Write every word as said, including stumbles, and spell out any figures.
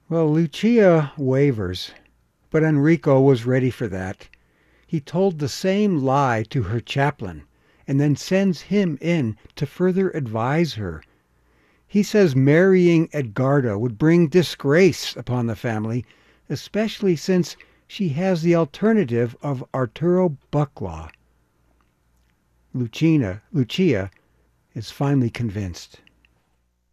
Well, Lucia wavers, but Enrico was ready for that. He told the same lie to her chaplain, and then sends him in to further advise her. He says marrying Edgardo would bring disgrace upon the family, especially since she has the alternative of Arturo Bucklaw. Lucina, Lucia is finally convinced.